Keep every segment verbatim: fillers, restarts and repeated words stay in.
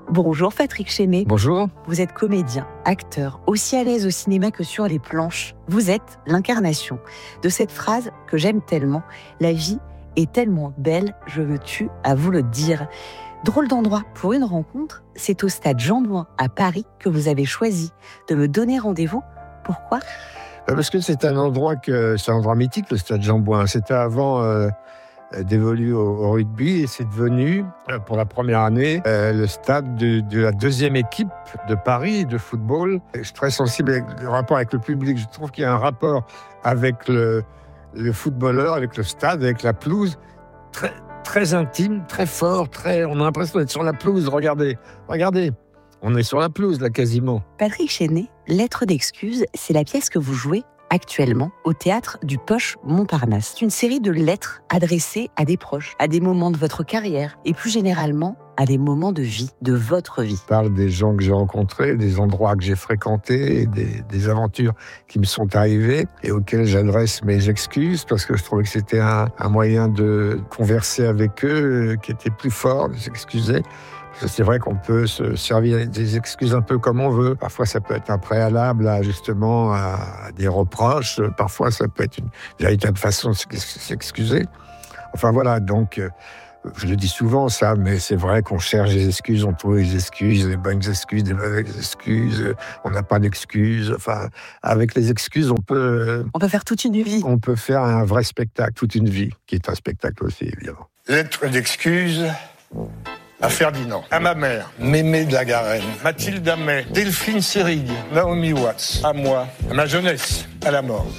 Bonjour Patrick Chenet. Bonjour. Vous êtes comédien, acteur, aussi à l'aise au cinéma que sur les planches. Vous êtes l'incarnation de cette phrase que j'aime tellement. La vie est tellement belle, je me tue à vous le dire. Drôle d'endroit pour une rencontre, c'est au stade Jean-Bouin à Paris que vous avez choisi de me donner rendez-vous. Pourquoi ? Parce que c'est un endroit que c'est un endroit mythique, le stade Jean-Bouin. C'était avant euh, d'évoluer au, au rugby et c'est devenu, euh, pour la première année, euh, le stade de, de la deuxième équipe de Paris de football. Et je suis très sensible avec le rapport avec le public. Je trouve qu'il y a un rapport avec le, le footballeur, avec le stade, avec la pelouse, très, très intime, très fort, très. On a l'impression d'être sur la pelouse. Regardez, regardez. On est sur la pelouse, là, quasiment. Patrick Chenet, Lettres d'excuses, c'est la pièce que vous jouez actuellement au théâtre du Poche Montparnasse. C'est une série de lettres adressées à des proches, à des moments de votre carrière et plus généralement à des moments de vie, de votre vie. Je parle des gens que j'ai rencontrés, des endroits que j'ai fréquentés, des, des aventures qui me sont arrivées et auxquelles j'adresse mes excuses parce que je trouvais que c'était un, un moyen de converser avec eux qui était plus fort, de s'excuser. C'est vrai qu'on peut se servir des excuses un peu comme on veut. Parfois, ça peut être un préalable à, justement à des reproches. Parfois, ça peut être une véritable façon de s'excuser. Enfin, voilà. Donc, je le dis souvent, ça, mais c'est vrai qu'on cherche des excuses, on trouve des excuses, des bonnes excuses, des mauvaises excuses. On n'a pas d'excuses. Enfin, avec les excuses, on peut... On peut faire toute une vie. On peut faire un vrai spectacle, toute une vie, qui est un spectacle aussi, évidemment. Lettre d'excuses... à Ferdinand, à ma mère, Mémé de la Garenne, Mathilde Amet, Delphine Seyrig, Naomi Watts, à moi, à ma jeunesse, à la mort.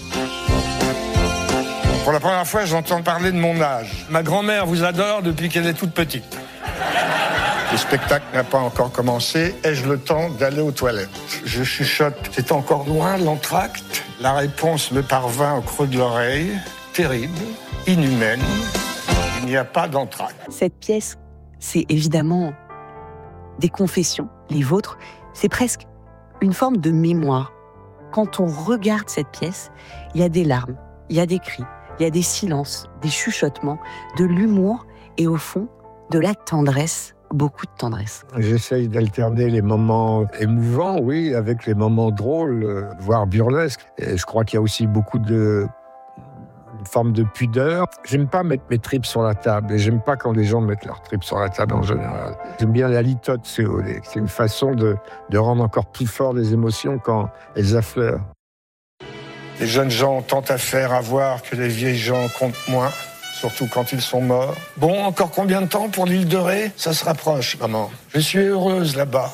Pour la première fois, j'entends parler de mon âge. Ma grand-mère vous adore depuis qu'elle est toute petite. Le spectacle n'a pas encore commencé. Ai-je le temps d'aller aux toilettes ? Je chuchote. C'est encore loin, l'entracte ? La réponse me parvint au creux de l'oreille. Terrible, inhumaine. Il n'y a pas d'entracte. Cette pièce, c'est évidemment des confessions, les vôtres. C'est presque une forme de mémoire. Quand on regarde cette pièce, il y a des larmes, il y a des cris, il y a des silences, des chuchotements, de l'humour et au fond, de la tendresse, beaucoup de tendresse. J'essaye d'alterner les moments émouvants, oui, avec les moments drôles, voire burlesques. Et je crois qu'il y a aussi beaucoup de... une forme de pudeur. J'aime pas mettre mes tripes sur la table et j'aime pas quand les gens mettent leurs tripes sur la table en général. J'aime bien la litote, c'est, c'est une façon de, de rendre encore plus fort les émotions quand elles affleurent. Les jeunes gens ont tant à faire, à voir que les vieilles gens comptent moins, surtout quand ils sont morts. Bon, encore combien de temps pour l'île de Ré ? Ça se rapproche, maman. Je suis heureuse là-bas.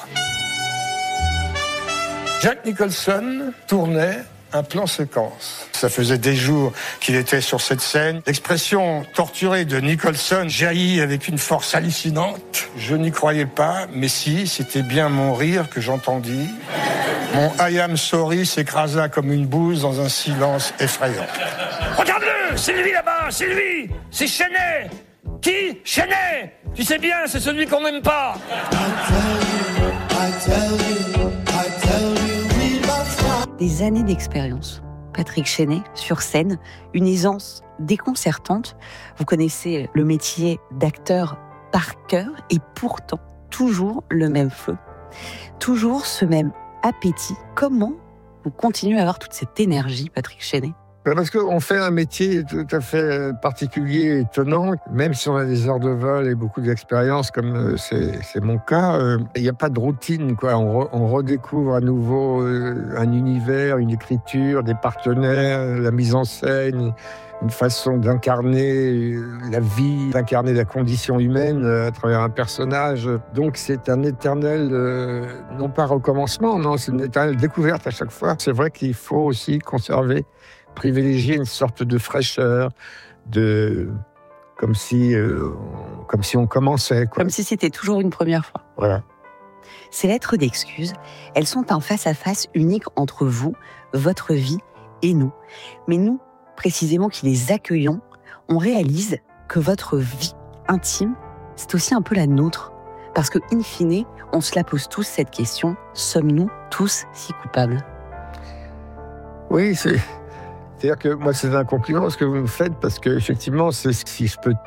Jack Nicholson tournait un plan séquence. Ça faisait des jours qu'il était sur cette scène. L'expression torturée de Nicholson jaillit avec une force hallucinante. Je n'y croyais pas, mais si, c'était bien mon rire que j'entendis. Mon I am sorry s'écrasa comme une bouse dans un silence effrayant. Regarde-le, c'est lui là-bas, c'est lui, c'est Chenet. Qui ? Chenet. Tu sais bien, c'est celui qu'on n'aime pas. Des années d'expérience. Patrick Chenet, sur scène, une aisance déconcertante. Vous connaissez le métier d'acteur par cœur et pourtant, toujours le même feu. Toujours ce même appétit. Comment vous continuez à avoir toute cette énergie, Patrick Chenet ? Parce qu'on fait un métier tout à fait particulier, étonnant. Même si on a des heures de vol et beaucoup d'expérience, comme c'est, c'est mon cas, il n'y a pas de routine, quoi. On, re, on redécouvre à nouveau un univers, une écriture, des partenaires, la mise en scène, une façon d'incarner la vie, d'incarner la condition humaine à travers un personnage. Donc c'est un éternel, euh, non pas recommencement, non, c'est une éternelle découverte à chaque fois. C'est vrai qu'il faut aussi conserver, privilégier une sorte de fraîcheur, de comme si, euh, comme si on commençait, quoi. Comme si c'était toujours une première fois. Voilà. Ces lettres d'excuses, elles sont un face-à-face unique entre vous, votre vie et nous. Mais nous, précisément qui les accueillons, on réalise que votre vie intime, c'est aussi un peu la nôtre. Parce que, in fine, on se la pose tous cette question, sommes-nous tous si coupables ? Oui, c'est... C'est-à-dire que moi, c'est un compliment ce que vous me faites, parce que effectivement, c'est si je peux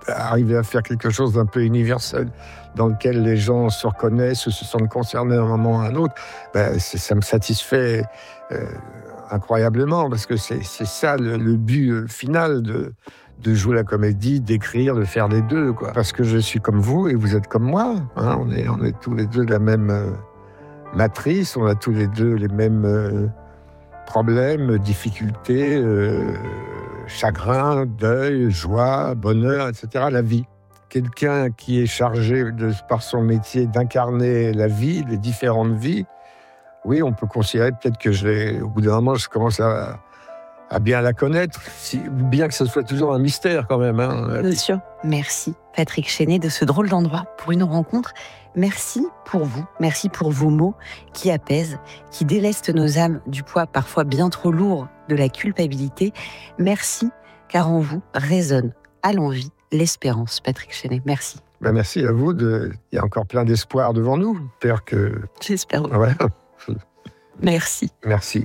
arriver à faire quelque chose d'un peu universel, dans lequel les gens se reconnaissent, se sentent concernés d'un moment à un autre, ben, c'est, ça me satisfait euh, incroyablement, parce que c'est, c'est ça le, le but final de, de jouer la comédie, d'écrire, de faire les deux, quoi. Parce que je suis comme vous et vous êtes comme moi. Hein, on est, on est tous les deux de la même euh, matrice, on a tous les deux les mêmes euh, problèmes, difficultés, euh, chagrin, deuil, joie, bonheur, et cetera. La vie. Quelqu'un qui est chargé de, par son métier d'incarner la vie, les différentes vies, oui, on peut considérer peut-être que je l'ai, au bout d'un moment, je commence à à bien la connaître, si, bien que ce soit toujours un mystère quand même. Hein. Bien sûr. Merci Patrick Chenet de ce drôle d'endroit pour une rencontre. Merci pour vous, merci pour vos mots qui apaisent, qui délestent nos âmes du poids parfois bien trop lourd de la culpabilité. Merci, car en vous résonne à l'envie l'espérance, Patrick Chenet. Merci. Ben merci à vous. De... Il y a encore plein d'espoir devant nous. J'espère que... J'espère. Ouais. Merci. Merci.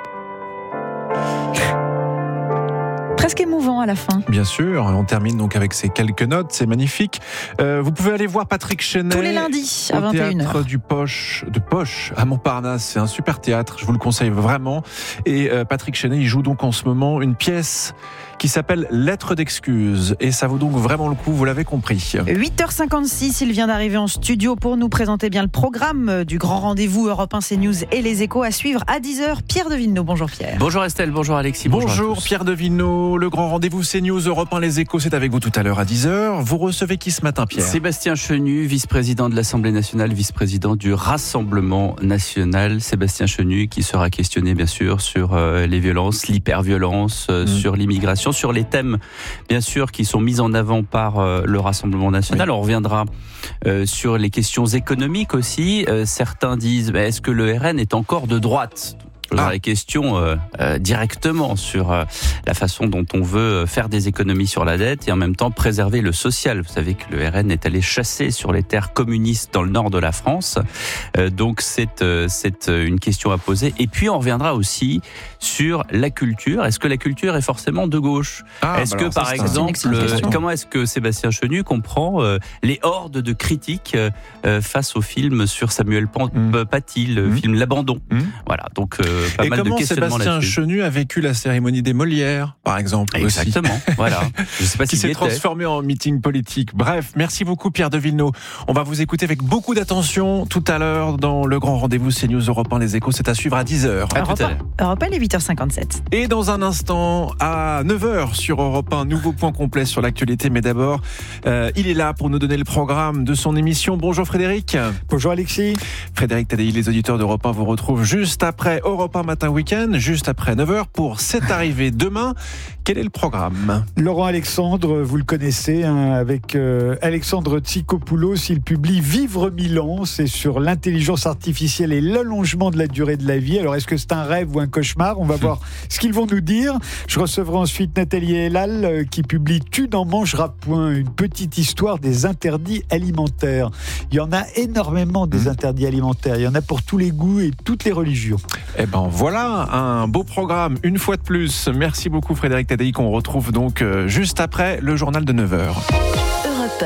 Presque émouvant à la fin. Bien sûr, on termine donc avec ces quelques notes, c'est magnifique. Euh, vous pouvez aller voir Patrick Chenet tous les lundis à vingt et une heures. Au théâtre du Poche, de Poche à Montparnasse, c'est un super théâtre, je vous le conseille vraiment. Et euh, Patrick Chenet, il joue donc en ce moment une pièce qui s'appelle Lettre d'excuse. Et ça vaut donc vraiment le coup, vous l'avez compris. huit heures cinquante-six, il vient d'arriver en studio pour nous présenter bien le programme du grand rendez-vous Europe un CNews et les Échos à suivre à dix heures. Pierre de Villeneuve, bonjour Pierre. Bonjour Estelle, bonjour Alexis. Bonjour, bonjour Pierre de Villeneuve, le grand rendez-vous CNews Europe un les Échos, c'est avec vous tout à l'heure à dix heures. Vous recevez qui ce matin, Pierre ? Sébastien Chenu, vice-président de l'Assemblée nationale, vice-président du Rassemblement national. Sébastien Chenu qui sera questionné bien sûr sur euh, les violences, l'hyperviolence, euh, mmh. sur l'immigration, sur les thèmes, bien sûr, qui sont mis en avant par euh, le Rassemblement national. Oui. On reviendra euh, sur les questions économiques aussi. Euh, certains disent, bah, est-ce que le R N est encore de droite ? Je poserai ah. la question euh, euh, directement sur euh, la façon dont on veut faire des économies sur la dette et en même temps préserver le social. Vous savez que le R N est allé chasser sur les terres communistes dans le nord de la France. Euh, donc c'est, euh, c'est une question à poser. Et puis on reviendra aussi sur la culture. Est-ce que la culture est forcément de gauche ? ah, Est-ce bah que alors, par ça, exemple, euh, comment est-ce que Sébastien Chenu comprend euh, les hordes de critiques euh, face au film sur Samuel Paty, mmh. le mmh. film L'Abandon. Mmh. Voilà, donc... Euh, Pas et mal comment de Sébastien Chenu a vécu la cérémonie des Molières, par exemple. Exactement, aussi. Voilà. Je sais pas qui s'il s'est transformé en meeting politique. Bref, merci beaucoup Pierre de Villeneuve. On va vous écouter avec beaucoup d'attention tout à l'heure dans le grand rendez-vous CNews Europe un les Échos. C'est à suivre à dix heures. À Europe tout à l'heure. Europe un, il est huit heures cinquante-sept. Et dans un instant, à neuf heures sur Europe un, nouveau point complet sur l'actualité. Mais d'abord, euh, il est là pour nous donner le programme de son émission. Bonjour Frédéric. Bonjour Alexis. Frédéric Tadei, les auditeurs d'Europe un vous retrouvent juste après Europe un Matin Week-end, juste après neuf heures pour C'est arrivé demain. Quel est le programme ? Laurent Alexandre, vous le connaissez, hein, avec euh, Alexandre Tsikopoulos, il publie Vivre mille ans, c'est sur l'intelligence artificielle et l'allongement de la durée de la vie. Alors est-ce que c'est un rêve ou un cauchemar ? On va voir ce qu'ils vont nous dire. Je recevrai ensuite Nathalie Elal euh, qui publie Tu n'en mangeras point, une petite histoire des interdits alimentaires. Il y en a énormément des interdits alimentaires, il y en a pour tous les goûts et toutes les religions. Eh ben voilà, un beau programme, une fois de plus. Merci beaucoup Frédéric Tadei, qu'on retrouve donc euh, juste après le journal de neuf heures. Europe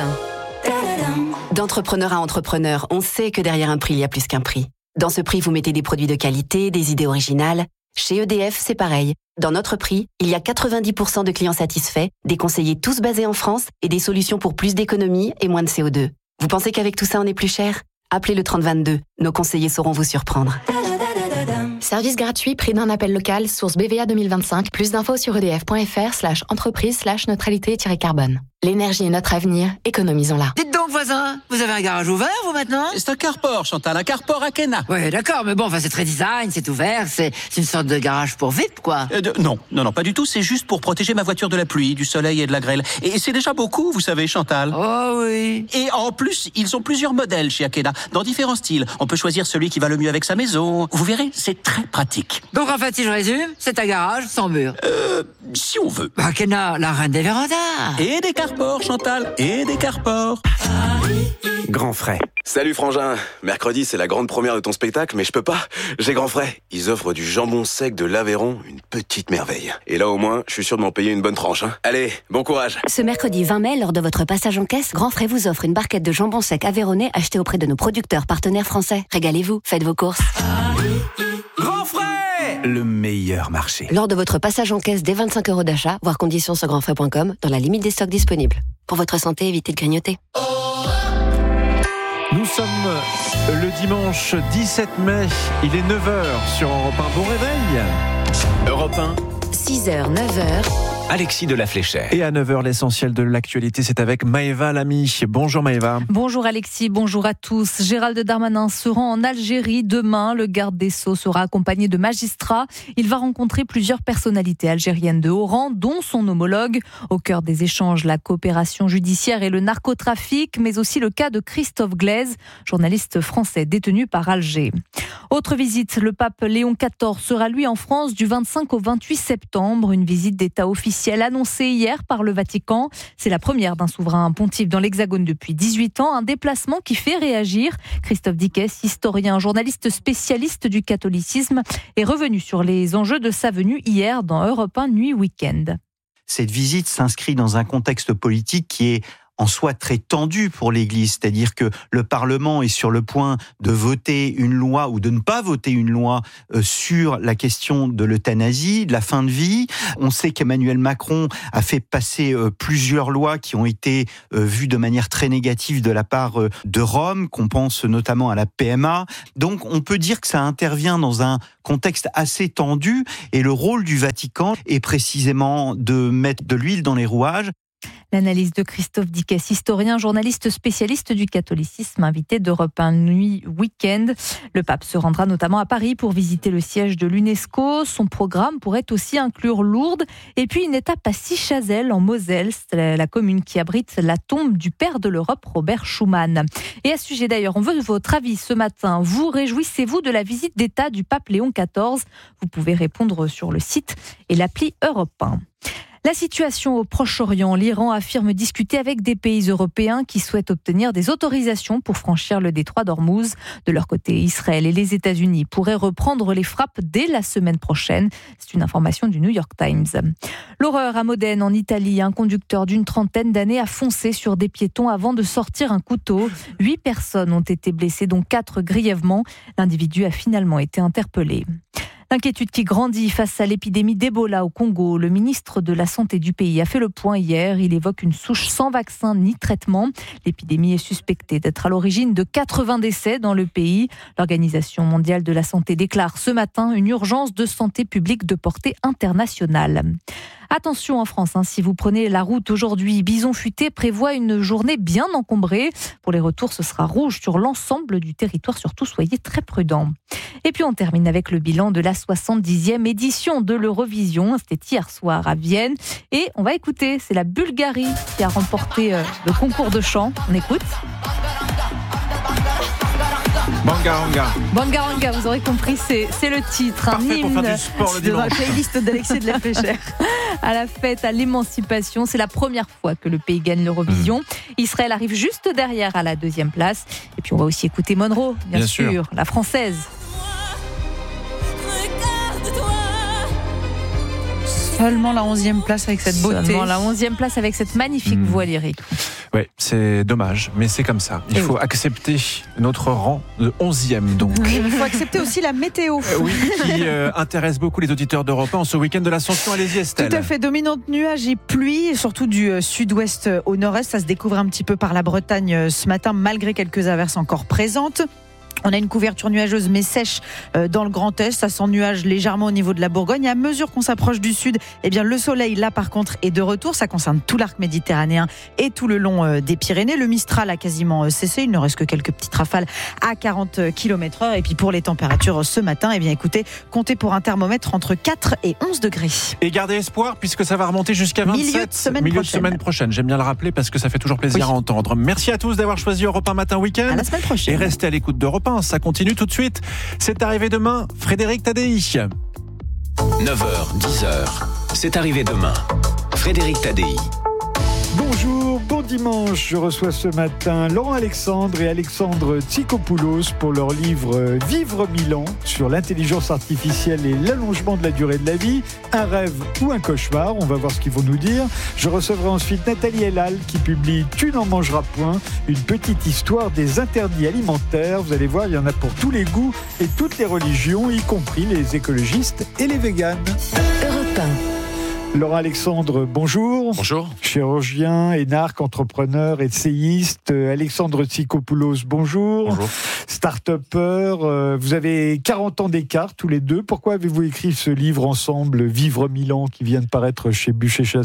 un. D'entrepreneur à entrepreneur, on sait que derrière un prix, il y a plus qu'un prix. Dans ce prix, vous mettez des produits de qualité, des idées originales. Chez E D F, c'est pareil. Dans notre prix, il y a quatre-vingt-dix pour cent de clients satisfaits, des conseillers tous basés en France et des solutions pour plus d'économies et moins de C O deux. Vous pensez qu'avec tout ça, on est plus cher ? Appelez le trente vingt-deux. Nos conseillers sauront vous surprendre. Service gratuit, prix d'un appel local, source B V A deux mille vingt-cinq. Plus d'infos sur edf.fr slash entreprise slash neutralité-carbone. L'énergie est notre avenir, économisons-la. Dites donc, voisin, vous avez un garage ouvert, vous, maintenant ? C'est un carport, Chantal, un carport à Kena. Oui, d'accord, mais bon, enfin, c'est très design, c'est ouvert, c'est, c'est une sorte de garage pour V I P, quoi. Euh, de, non, non, non, pas du tout, c'est juste pour protéger ma voiture de la pluie, du soleil et de la grêle. Et c'est déjà beaucoup, vous savez, Chantal. Oh oui. Et en plus, ils ont plusieurs modèles chez Akena, dans différents styles. On peut choisir celui qui va le mieux avec sa maison. Vous verrez, c'est très pratique. Donc, en fait, si je résume, c'est un garage sans mur. Euh, si on veut. Akena, la reine des vérandas. Et des carports, Chantal, et des carports. Grand frais. Salut frangin, mercredi c'est la grande première de ton spectacle, mais je peux pas, j'ai grand frais. Ils offrent du jambon sec de l'Aveyron, une petite merveille. Et là au moins, je suis sûr de m'en payer une bonne tranche. Hein. Allez, bon courage. Ce mercredi vingt mai, lors de votre passage en caisse, Grand Frais vous offre une barquette de jambon sec aveyronnais achetée auprès de nos producteurs partenaires français. Régalez-vous, faites vos courses. Grand Frais, le meilleur marché. Lors de votre passage en caisse dès vingt-cinq euros d'achat, voir conditions sur grand frais point com, dans la limite des stocks disponibles. Pour votre santé, évitez de grignoter. Nous sommes le dimanche dix-sept mai, il est neuf heures sur Europe un. Bon réveil. Europe un, six heures, neuf heures. Alexis de la Fléchère. Et à neuf heures, l'essentiel de l'actualité, c'est avec Maëva Lamy. Bonjour Maëva. Bonjour Alexis, bonjour à tous. Gérald Darmanin se rend en Algérie demain. Le garde des Sceaux sera accompagné de magistrats. Il va rencontrer plusieurs personnalités algériennes de haut rang, dont son homologue. Au cœur des échanges, la coopération judiciaire et le narcotrafic, mais aussi le cas de Christophe Glaise, journaliste français détenu par Alger. Autre visite, le pape Léon quatorze sera lui en France du vingt-cinq au vingt-huit septembre. Une visite d'État officielle annoncée hier par le Vatican. C'est la première d'un souverain pontife dans l'Hexagone depuis dix-huit ans. Un déplacement qui fait réagir. Christophe Dickès, historien, journaliste spécialiste du catholicisme, est revenu sur les enjeux de sa venue hier dans Europe un Nuit Week-end. Cette visite s'inscrit dans un contexte politique qui est en soi très tendu pour l'Église, c'est-à-dire que le Parlement est sur le point de voter une loi ou de ne pas voter une loi sur la question de l'euthanasie, de la fin de vie. On sait qu'Emmanuel Macron a fait passer plusieurs lois qui ont été vues de manière très négative de la part de Rome, qu'on pense notamment à la P M A. Donc on peut dire que ça intervient dans un contexte assez tendu et le rôle du Vatican est précisément de mettre de l'huile dans les rouages. L'analyse de Christophe Dickès, historien, journaliste spécialiste du catholicisme, invité d'Europe un Nuit Week-end. Le pape se rendra notamment à Paris pour visiter le siège de l'UNESCO. Son programme pourrait aussi inclure Lourdes et puis une étape à Sichazel en Moselle, c'est la commune qui abrite la tombe du père de l'Europe, Robert Schuman. Et à ce sujet d'ailleurs, on veut votre avis ce matin. Vous réjouissez-vous de la visite d'État du pape Léon quatorze? Vous pouvez répondre sur le site et l'appli Europe un. La situation au Proche-Orient, l'Iran affirme discuter avec des pays européens qui souhaitent obtenir des autorisations pour franchir le détroit d'Ormuz. De leur côté, Israël et les États-Unis pourraient reprendre les frappes dès la semaine prochaine. C'est une information du New York Times. L'horreur à Modène, en Italie. Un conducteur d'une trentaine d'années a foncé sur des piétons avant de sortir un couteau. Huit personnes ont été blessées, dont quatre grièvement. L'individu a finalement été interpellé. L'inquiétude qui grandit face à l'épidémie d'Ebola au Congo. Le ministre de la Santé du pays a fait le point hier. Il évoque une souche sans vaccin ni traitement. L'épidémie est suspectée d'être à l'origine de quatre-vingts décès dans le pays. L'Organisation mondiale de la santé déclare ce matin une urgence de santé publique de portée internationale. Attention en France, hein, si vous prenez la route aujourd'hui, Bison Futé prévoit une journée bien encombrée. Pour les retours, ce sera rouge sur l'ensemble du territoire, surtout soyez très prudents. Et puis on termine avec le bilan de la soixante-dixième édition de l'Eurovision. C'était hier soir à Vienne. Et on va écouter, c'est la Bulgarie qui a remporté euh, le concours de chant. On écoute. Bangaranga. Bangaranga, vous aurez compris, c'est, c'est le titre. Parfait un hymne pour faire du sport le de la dimanche. playlist d'Alexis de la Fléchère. À la fête, à l'émancipation, c'est la première fois que le pays gagne l'Eurovision. Mmh. Israël arrive juste derrière à la deuxième place. Et puis on va aussi écouter Monroe, bien, bien sûr, sûr, la française. Seulement la onzième place avec cette beauté. Seulement la onzième place avec cette magnifique mmh. voix lyrique. Oui, c'est dommage, mais c'est comme ça. Il Et faut oui. accepter notre rang de onzième, donc. Il faut accepter aussi la météo. Euh, oui, qui euh, intéresse beaucoup les auditeurs d'Europe un en ce week-end de l'Ascension. Allez-y, Estelle. Tout à fait, dominante nuages et pluie, surtout du euh, sud-ouest au nord-est. Ça se découvre un petit peu par la Bretagne euh, ce matin, malgré quelques averses encore présentes. On a une couverture nuageuse mais sèche dans le Grand Est. Ça s'ennuage légèrement au niveau de la Bourgogne. Et à mesure qu'on s'approche du sud, eh bien, le soleil, là, par contre, est de retour. Ça concerne tout l'arc méditerranéen et tout le long des Pyrénées. Le Mistral a quasiment cessé. Il ne reste que quelques petites rafales à quarante kilomètres heure. Et puis, pour les températures ce matin, eh bien, écoutez, comptez pour un thermomètre entre quatre et onze degrés. Et gardez espoir, puisque ça va remonter jusqu'à vingt-sept. Milieu de semaine Milieu prochaine. de semaine prochaine. J'aime bien le rappeler parce que ça fait toujours plaisir oui. à entendre. Merci à tous d'avoir choisi Europe un Matin Week-end. À la semaine prochaine. Et restez à l'écoute d'Europe un. Ça continue tout de suite. C'est arrivé demain, Frédéric Tadei. neuf heures, dix heures, c'est arrivé demain. Frédéric Tadei. Bonjour, bon dimanche, je reçois ce matin Laurent Alexandre et Alexandre Tsikopoulos pour leur livre « Vivre mille ans » sur l'intelligence artificielle et l'allongement de la durée de la vie. Un rêve ou un cauchemar, on va voir ce qu'ils vont nous dire. Je recevrai ensuite Nathalie Elal qui publie « Tu n'en mangeras point », une petite histoire des interdits alimentaires. Vous allez voir, il y en a pour tous les goûts et toutes les religions, y compris les écologistes et les véganes. Europe un. Laurent Alexandre, bonjour. Bonjour. Chirurgien, énarque, entrepreneur, essayiste. Alexandre Tsikopoulos, bonjour. Bonjour. Start-upper, euh, vous avez quarante ans d'écart tous les deux. Pourquoi avez-vous écrit ce livre ensemble, Vivre mille ans, qui vient de paraître chez Bucher-Chastel ?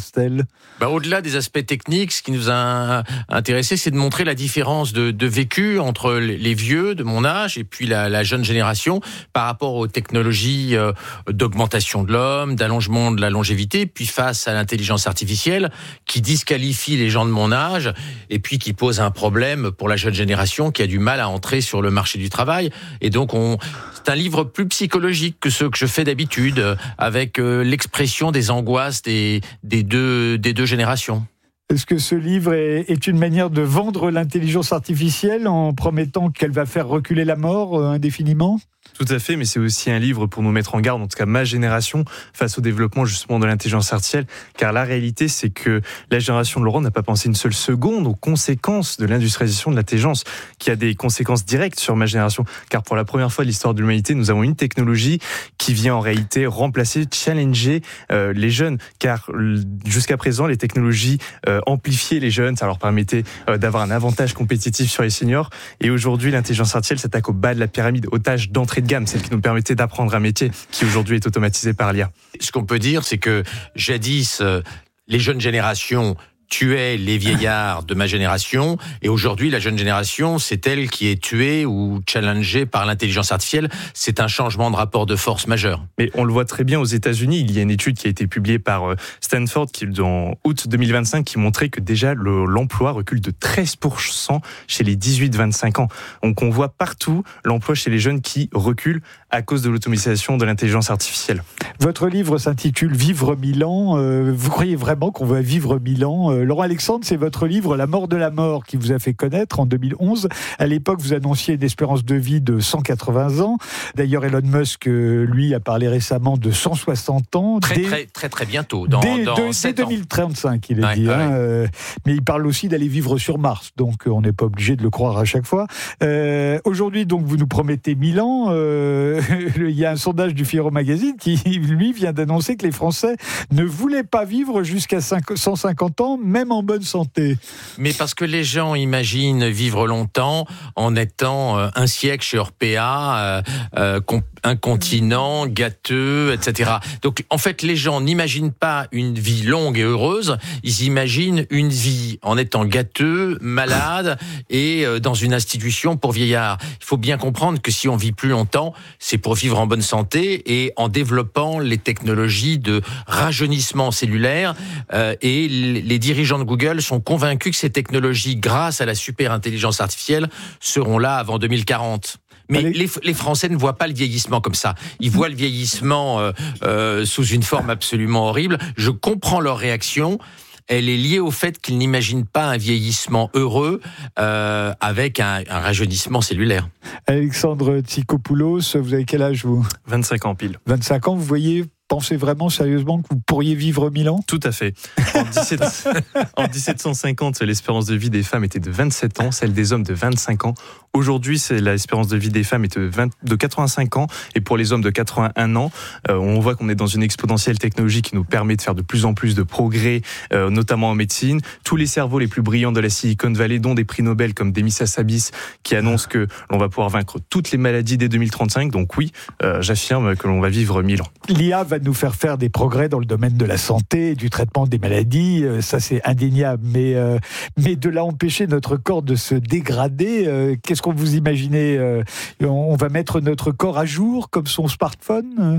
Bah, au-delà des aspects techniques, ce qui nous a intéressé, c'est de montrer la différence de, de vécu entre les vieux de mon âge et puis la, la jeune génération par rapport aux technologies euh, d'augmentation de l'homme, d'allongement de la longévité, puis face à l'intelligence artificielle qui disqualifie les gens de mon âge et puis qui pose un problème pour la jeune génération qui a du mal à entrer sur le marché du travail. Et donc, on, c'est un livre plus psychologique que ceux que je fais d'habitude, avec euh, l'expression des angoisses des, des, deux, des deux générations. Est-ce que ce livre est, est une manière de vendre l'intelligence artificielle en promettant qu'elle va faire reculer la mort euh, indéfiniment ? Tout à fait, mais c'est aussi un livre pour nous mettre en garde, en tout cas ma génération, face au développement justement de l'intelligence artificielle, car la réalité c'est que la génération de Laurent n'a pas pensé une seule seconde aux conséquences de l'industrialisation de l'intelligence, qui a des conséquences directes sur ma génération, car pour la première fois de l'histoire de l'humanité, nous avons une technologie qui vient en réalité remplacer, challenger euh, les jeunes, car jusqu'à présent les technologies euh, amplifiaient les jeunes, ça leur permettait euh, d'avoir un avantage compétitif sur les seniors, et aujourd'hui l'intelligence artificielle s'attaque au bas de la pyramide, aux tâches d'entrée de gamme, celle qui nous permettait d'apprendre un métier qui aujourd'hui est automatisé par l'I A. Ce qu'on peut dire, c'est que jadis, euh, les jeunes générations tuaient les vieillards de ma génération, et aujourd'hui, la jeune génération, c'est elle qui est tuée ou challengée par l'intelligence artificielle. C'est un changement de rapport de force majeur. Mais on le voit très bien aux États-Unis. Il y a une étude qui a été publiée par Stanford qui, en août deux mille vingt-cinq, qui montrait que déjà le, l'emploi recule de treize pour cent chez les dix-huit vingt-cinq ans. Donc on voit partout l'emploi chez les jeunes qui recule à cause de l'automatisation de l'intelligence artificielle. Votre livre s'intitule « Vivre mille ans ». Euh, vous croyez vraiment qu'on va vivre mille ans ? euh, Laurent Alexandre, c'est votre livre « La mort de la mort » qui vous a fait connaître en deux mille onze. À l'époque, vous annonciez une espérance de vie de cent quatre-vingts ans. D'ailleurs, Elon Musk, lui, a parlé récemment de cent soixante ans. Très, dès, très, très, très bientôt, dans, dès, dans de, sept dès ans. deux mille trente-cinq, il a ouais, dit. ouais. Hein, euh, mais il parle aussi d'aller vivre sur Mars, donc on n'est pas obligé de le croire à chaque fois. Euh, aujourd'hui, donc, vous nous promettez mille ans. Euh, il y a un sondage du Figaro Magazine qui, lui, vient d'annoncer que les Français ne voulaient pas vivre jusqu'à cent cinquante ans, même en bonne santé. Mais parce que les gens imaginent vivre longtemps en étant euh, un siècle chez Orpea, euh, euh, un continent gâteux, et cetera. Donc, en fait, les gens n'imaginent pas une vie longue et heureuse, ils imaginent une vie en étant gâteux, malade et euh, dans une institution pour vieillards. Il faut bien comprendre que si on vit plus longtemps, c'est pour vivre en bonne santé et en développant les technologies de rajeunissement cellulaire. Euh, et les dirigeants de Google sont convaincus que ces technologies, grâce à la super intelligence artificielle, seront là avant deux mille quarante. Mais les, les Français ne voient pas le vieillissement comme ça. Ils voient le vieillissement euh, euh, sous une forme absolument horrible. Je comprends leur réaction. Elle est liée au fait qu'ils n'imaginent pas un vieillissement heureux euh, avec un, un rajeunissement cellulaire. Alexandre Tsikopoulos, vous avez quel âge, vous ? vingt-cinq ans pile. vingt-cinq ans, vous voyez... Pensez vraiment sérieusement que vous pourriez vivre mille ans ? Tout à fait. En, dix-sept, en dix-sept cent cinquante, l'espérance de vie des femmes était de vingt-sept ans, celle des hommes de vingt-cinq ans. Aujourd'hui, c'est l'espérance de vie des femmes est de, vingt, de quatre-vingt-cinq ans et pour les hommes de quatre-vingt-un ans. Euh, on voit qu'on est dans une exponentielle technologie qui nous permet de faire de plus en plus de progrès, euh, notamment en médecine. Tous les cerveaux les plus brillants de la Silicon Valley, dont des prix Nobel comme Demis Hassabis, qui annoncent que l'on va pouvoir vaincre toutes les maladies dès deux mille trente-cinq. Donc oui, euh, j'affirme que l'on va vivre mille ans. L'I A va nous faire faire des progrès dans le domaine de la santé, du traitement des maladies, euh, ça c'est indéniable, mais, euh, mais de là empêcher notre corps de se dégrader, euh, qu'est-ce qu'on vous imaginez euh, on va mettre notre corps à jour comme son smartphone ?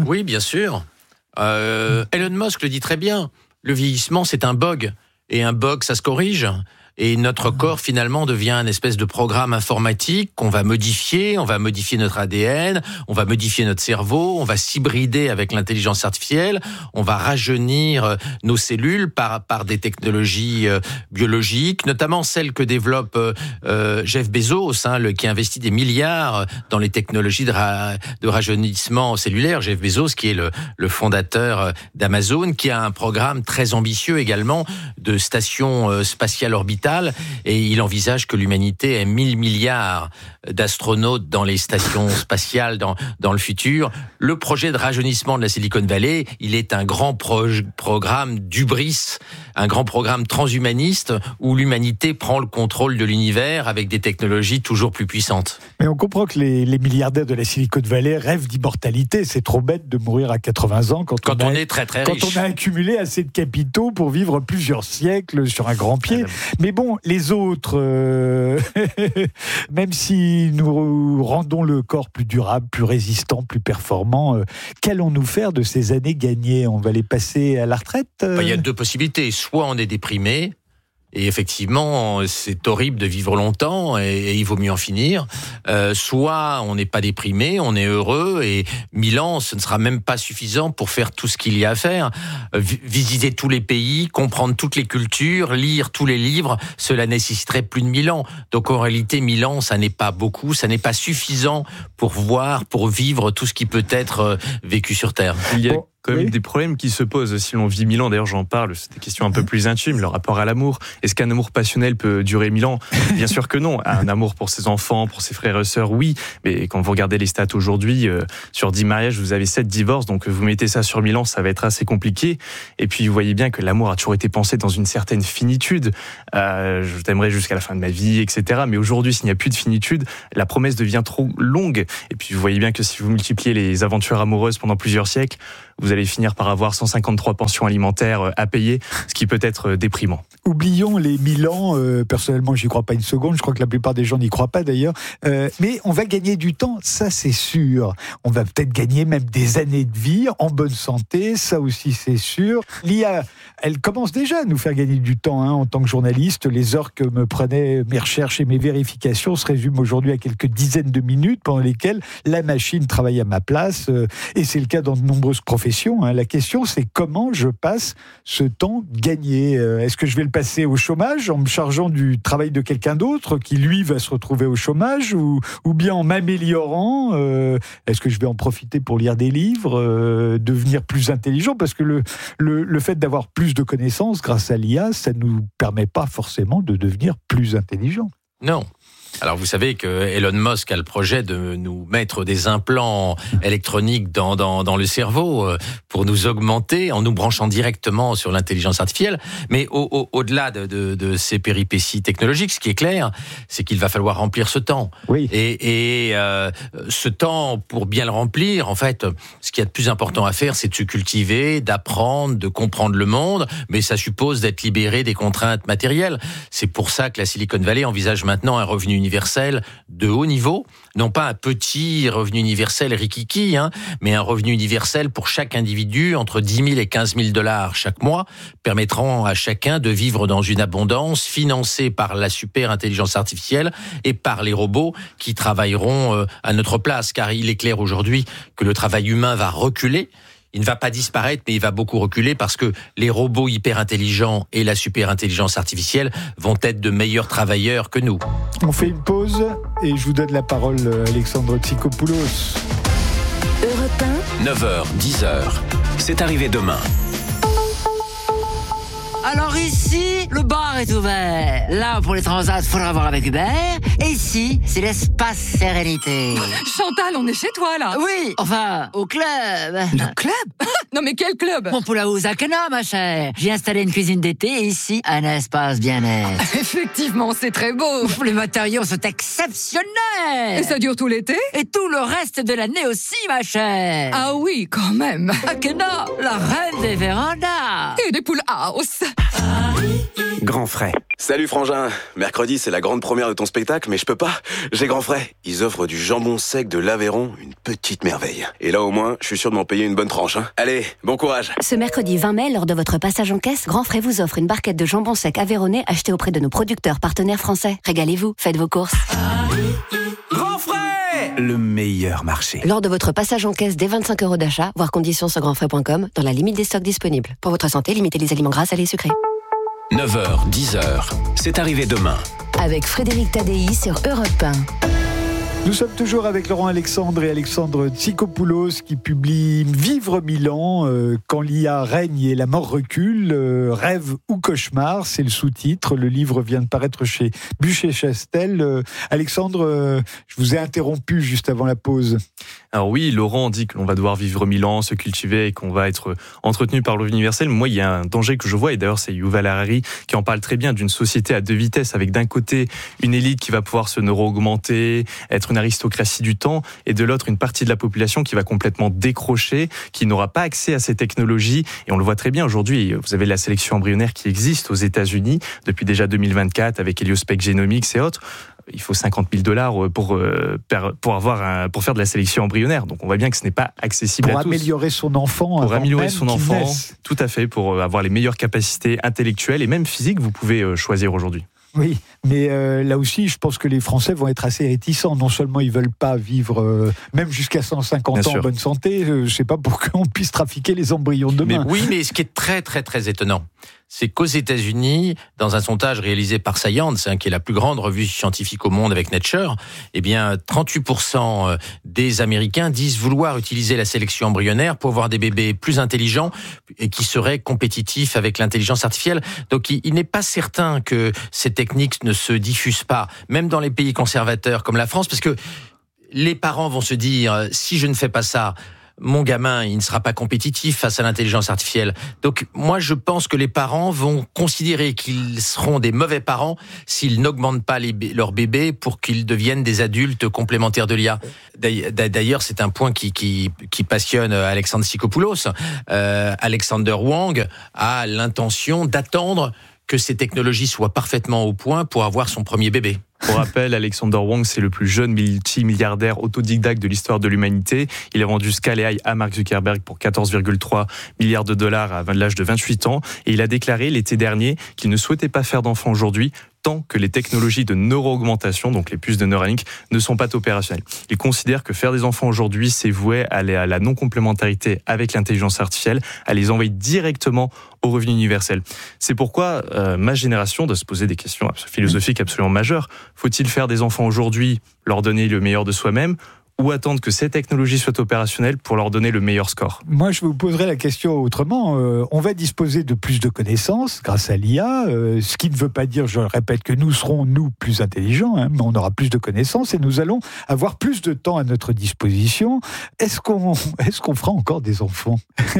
Oui, bien sûr. Euh, Elon Musk le dit très bien, le vieillissement c'est un bug, et un bug ça se corrige. Et notre corps, finalement, devient un espèce de programme informatique qu'on va modifier. On va modifier notre A D N, on va modifier notre cerveau, on va s'hybrider avec l'intelligence artificielle, on va rajeunir nos cellules par, par des technologies euh, biologiques, notamment celles que développe euh, Jeff Bezos, hein, le, qui investit des milliards dans les technologies de, ra, de rajeunissement cellulaire. Jeff Bezos, qui est le, le fondateur d'Amazon, qui a un programme très ambitieux également de station euh, spatiale orbitale, et il envisage que l'humanité ait mille milliards d'astronautes dans les stations spatiales dans, dans le futur. Le projet de rajeunissement de la Silicon Valley, il est un grand pro- programme d'hubris, un grand programme transhumaniste où l'humanité prend le contrôle de l'univers avec des technologies toujours plus puissantes. Mais on comprend que les, les milliardaires de la Silicon Valley rêvent d'immortalité. C'est trop bête de mourir à quatre-vingts ans quand, quand on, on a, est très très quand riche. on a accumulé assez de capitaux pour vivre plusieurs siècles sur un grand pied. Mais bon, les autres, euh, même si nous rendons le corps plus durable, plus résistant, plus performant, euh, qu'allons-nous faire de ces années gagnées? On va les passer à la retraite euh... Il y a deux possibilités. Soit on est déprimé, et effectivement, c'est horrible de vivre longtemps et, et il vaut mieux en finir. Euh, soit on n'est pas déprimé, on est heureux et mille ans, ce ne sera même pas suffisant pour faire tout ce qu'il y a à faire. Euh, visiter tous les pays, comprendre toutes les cultures, lire tous les livres, cela nécessiterait plus de mille ans. Donc en réalité, mille ans, ça n'est pas beaucoup, ça n'est pas suffisant pour voir, pour vivre tout ce qui peut être euh, vécu sur Terre. Il y a Bon. quand même Oui. des problèmes qui se posent si l'on vit mille ans. D'ailleurs, j'en parle, c'est des questions un peu plus intimes, le rapport à l'amour. Est-ce qu'un amour passionnel peut durer mille ans? Bien sûr que non. Un amour pour ses enfants, pour ses frères et sœurs, oui. Mais quand vous regardez les stats aujourd'hui, euh, sur dix mariages, vous avez sept divorces. Donc, vous mettez ça sur mille ans, ça va être assez compliqué. Et puis, vous voyez bien que l'amour a toujours été pensé dans une certaine finitude. Euh, je t'aimerais jusqu'à la fin de ma vie, et cetera. Mais aujourd'hui, s'il n'y a plus de finitude, la promesse devient trop longue. Et puis, vous voyez bien que si vous multipliez les aventures amoureuses pendant plusieurs siècles, vous allez finir par avoir cent cinquante-trois pensions alimentaires à payer, ce qui peut être déprimant. Oublions les mille ans. Euh, personnellement, j'y crois pas une seconde. Je crois que la plupart des gens n'y croient pas d'ailleurs. Euh, mais on va gagner du temps, ça c'est sûr. On va peut-être gagner même des années de vie en bonne santé, ça aussi c'est sûr. L'I A, elle commence déjà à nous faire gagner du temps hein, en tant que journaliste. Les heures que me prenaient mes recherches et mes vérifications se résument aujourd'hui à quelques dizaines de minutes pendant lesquelles la machine travaille à ma place. Euh, et c'est le cas dans de nombreuses professions. Hein. La question, c'est comment je passe ce temps gagné. Euh, est-ce que je vais le passer au chômage en me chargeant du travail de quelqu'un d'autre qui, lui, va se retrouver au chômage ou, ou bien en m'améliorant euh, est-ce que je vais en profiter pour lire des livres, euh, devenir plus intelligent? Parce que le, le, le fait d'avoir plus de connaissances grâce à l'I A, ça ne nous permet pas forcément de devenir plus intelligent. Non. Alors vous savez que Elon Musk a le projet de nous mettre des implants électroniques dans, dans, dans le cerveau pour nous augmenter en nous branchant directement sur l'intelligence artificielle. Mais au, au, au-delà de, de, de ces péripéties technologiques, ce qui est clair, c'est qu'il va falloir remplir ce temps. Oui. Et, et euh, ce temps, pour bien le remplir, en fait, ce qu'il y a de plus important à faire, c'est de se cultiver, d'apprendre, de comprendre le monde, mais ça suppose d'être libéré des contraintes matérielles. C'est pour ça que la Silicon Valley envisage maintenant un revenu universel de haut niveau, non pas un petit revenu universel rikiki, hein, mais un revenu universel pour chaque individu entre dix mille et quinze mille dollars chaque mois, permettant à chacun de vivre dans une abondance financée par la super intelligence artificielle et par les robots qui travailleront à notre place, car il est clair aujourd'hui que le travail humain va reculer. Il ne va pas disparaître, mais il va beaucoup reculer parce que les robots hyper intelligents et la super intelligence artificielle vont être de meilleurs travailleurs que nous. On fait une pause et je vous donne la parole, Alexandre Tsikopoulos. Europe un, neuf heures, dix heures. C'est arrivé demain. Alors ici, le bar est ouvert. Là, pour les transats, faudra voir avec Hubert. Et ici, c'est l'espace sérénité. Chantal, on est chez toi, là. Oui, enfin, au club. Le club? Non, mais quel club? Mon Poulaouz à Cana, ma chère. J'ai installé une cuisine d'été et ici, un espace bien-être. Effectivement, c'est très beau. Les matériaux sont exceptionnels. Et ça dure tout l'été? Et tout le reste de l'année aussi, ma chère. Ah oui, quand même. Akena, la reine des vérandas. Et des poules house. Grand frais. Salut frangin, mercredi c'est la grande première de ton spectacle, mais je peux pas, j'ai grand frais. Ils offrent du jambon sec de l'Aveyron, une petite merveille. Et là au moins, je suis sûr de m'en payer une bonne tranche. Hein. Allez, bon courage. Ce mercredi vingt mai, lors de votre passage en caisse, Grand Frais vous offre une barquette de jambon sec aveyronnais achetée auprès de nos producteurs partenaires français. Régalez-vous, faites vos courses. Grand frais, le meilleur marché. Lors de votre passage en caisse dès vingt-cinq euros d'achat, voir conditions sur grandfrais point com, dans la limite des stocks disponibles. Pour votre santé, limitez les aliments gras, salés et sucrés. neuf heures, dix heures, c'est arrivé demain. Avec Frédéric Tadei sur Europe un. Nous sommes toujours avec Laurent Alexandre et Alexandre Tsikopoulos qui publient Vivre mille ans, euh, quand l'I A règne et la mort recule, euh, rêve ou cauchemar, c'est le sous-titre. Le livre vient de paraître chez Buchet-Chastel. Euh, Alexandre, euh, je vous ai interrompu juste avant la pause. Alors oui, Laurent dit que l'on va devoir vivre mille ans, se cultiver et qu'on va être entretenu par l'eau universelle. Moi, il y a un danger que je vois, et d'ailleurs c'est Yuval Harari qui en parle très bien, d'une société à deux vitesses, avec d'un côté une élite qui va pouvoir se neuro-augmenter, être une aristocratie du temps, et de l'autre une partie de la population qui va complètement décrocher, qui n'aura pas accès à ces technologies. Et on le voit très bien aujourd'hui, vous avez la sélection embryonnaire qui existe aux États-Unis depuis déjà deux mille vingt-quatre avec Heliospec Genomics et autres. Il faut cinquante mille dollars pour, pour, avoir un, pour faire de la sélection embryonnaire. Donc on voit bien que ce n'est pas accessible pour à tous. Pour améliorer son enfant. Pour améliorer son enfant, naisse. Tout à fait, pour avoir les meilleures capacités intellectuelles et même physiques, vous pouvez choisir aujourd'hui. Oui, mais euh, là aussi, je pense que les Français vont être assez réticents. Non seulement ils veulent pas vivre, euh, même jusqu'à cent cinquante Bien ans sûr. en bonne santé, euh, je sais pas pour qu'on puisse trafiquer les embryons de demain. Mais oui, mais ce qui est très très très étonnant, c'est qu'aux États-Unis, dans un sondage réalisé par Science, hein, qui est la plus grande revue scientifique au monde avec Nature, eh bien, trente-huit pour cent des Américains disent vouloir utiliser la sélection embryonnaire pour avoir des bébés plus intelligents et qui seraient compétitifs avec l'intelligence artificielle. Donc, il, il n'est pas certain que ces techniques ne se diffusent pas, même dans les pays conservateurs comme la France, parce que les parents vont se dire, si je ne fais pas ça, mon gamin, il ne sera pas compétitif face à l'intelligence artificielle. Donc, moi, je pense que les parents vont considérer qu'ils seront des mauvais parents s'ils n'augmentent pas les, leurs bébés pour qu'ils deviennent des adultes complémentaires de l'I A. D'ailleurs, c'est un point qui, qui, qui passionne Alexandre Tsikopoulos. Euh, Alexander Wang a l'intention d'attendre que ces technologies soient parfaitement au point pour avoir son premier bébé. Pour rappel, Alexander Wang, c'est le plus jeune multimilliardaire autodidacte de l'histoire de l'humanité. Il a vendu Sky et à Mark Zuckerberg pour quatorze virgule trois milliards de dollars à l'âge de vingt-huit ans. Et il a déclaré l'été dernier qu'il ne souhaitait pas faire d'enfants aujourd'hui tant que les technologies de neuro-augmentation, donc les puces de Neuralink, ne sont pas opérationnelles. Il considère que faire des enfants aujourd'hui, c'est voué à la non-complémentarité avec l'intelligence artificielle, à les envoyer directement au revenu universel. C'est pourquoi euh, ma génération doit se poser des questions philosophiques absolument majeures. Faut-il faire des enfants aujourd'hui, leur donner le meilleur de soi-même, ou attendre que ces technologies soient opérationnelles pour leur donner le meilleur score? Moi, je vous poserai la question autrement. Euh, on va disposer de plus de connaissances grâce à l'I A, euh, ce qui ne veut pas dire, je le répète, que nous serons, nous, plus intelligents, hein, mais on aura plus de connaissances et nous allons avoir plus de temps à notre disposition. Est-ce qu'on, est-ce qu'on fera encore des enfants?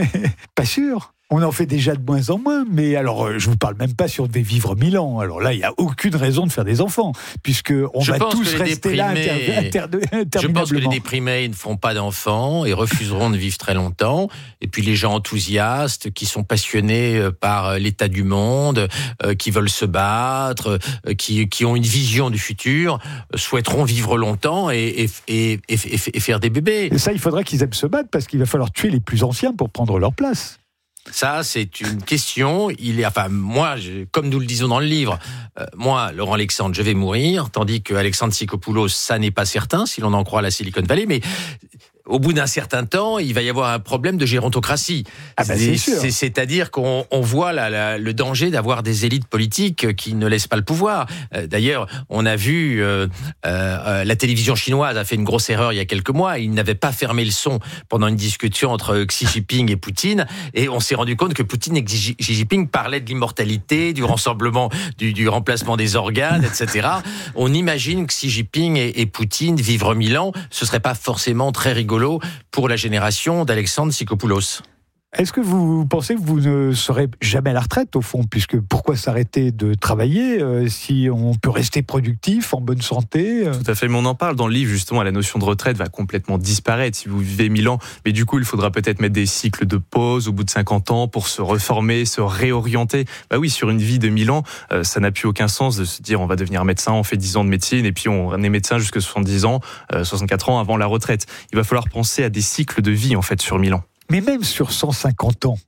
Pas sûr. On en fait déjà de moins en moins, mais alors je vous parle même pas si on devait vivre mille ans. Alors là, il y a aucune raison de faire des enfants, puisque on je va tous rester déprimés, là inter- inter- interminablement. Je pense que les déprimés ne feront pas d'enfants et refuseront de vivre très longtemps. Et puis les gens enthousiastes qui sont passionnés par l'état du monde, euh, qui veulent se battre, euh, qui, qui ont une vision du futur, euh, souhaiteront vivre longtemps et, et, et, et, et, et faire des bébés. Et ça, il faudra qu'ils aiment se battre parce qu'il va falloir tuer les plus anciens pour prendre leur place. Ça, c'est une question. Il est, enfin, moi, je, comme nous le disons dans le livre, euh, moi, Laurent Alexandre, je vais mourir, tandis que Alexandre Tsikopoulos, ça n'est pas certain, si l'on en croit la Silicon Valley, mais au bout d'un certain temps, il va y avoir un problème de gérontocratie. Ah bah c'est sûr. C'est, c'est-à-dire qu'on on voit la, la, le danger d'avoir des élites politiques qui ne laissent pas le pouvoir. Euh, d'ailleurs, on a vu euh, euh, la télévision chinoise a fait une grosse erreur il y a quelques mois. Ils n'avaient pas fermé le son pendant une discussion entre Xi Jinping et Poutine, et on s'est rendu compte que Poutine et Xi Jinping parlaient de l'immortalité, du rassemblement, du, du remplacement des organes, et cetera. On imagine que Xi Jinping et, et Poutine vivre mille ans, ce serait pas forcément très rigolo pour la génération d'Alexandre Tsikopoulos. Est-ce que vous pensez que vous ne serez jamais à la retraite, au fond, puisque pourquoi s'arrêter de travailler euh, si on peut rester productif, en bonne santé euh... Tout à fait, mais on en parle dans le livre, justement, la notion de retraite va complètement disparaître si vous vivez mille ans, mais du coup, il faudra peut-être mettre des cycles de pause au bout de cinquante ans pour se reformer, se réorienter. Bah oui, sur une vie de mille ans, euh, ça n'a plus aucun sens de se dire on va devenir médecin, on fait dix ans de médecine et puis on est médecin jusqu'à soixante-dix ans, euh, soixante-quatre ans avant la retraite. Il va falloir penser à des cycles de vie, en fait, sur mille ans. Mais même sur cent cinquante ans,